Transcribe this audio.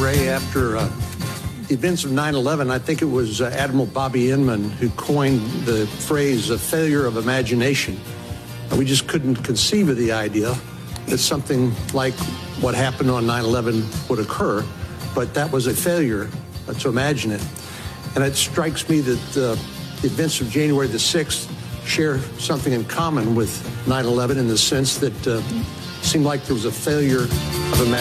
Ray, after the events of 9/11, I think it was Admiral Bobby Inman who coined the phrase "a failure of imagination." We just couldn't conceive of the idea that something like what happened on 9/11 would occur, but that was a failure to imagine it. And it strikes me that the events of January the 6th share something in common with 9/11 in the sense that it seemed like there was a failure of imagination.